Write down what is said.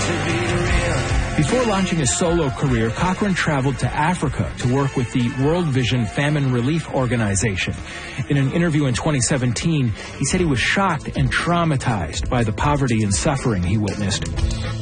Before launching his solo career, Cochran traveled to Africa to work with the World Vision Famine Relief Organization. In an interview in 2017, he said he was shocked and traumatized by the poverty and suffering he witnessed.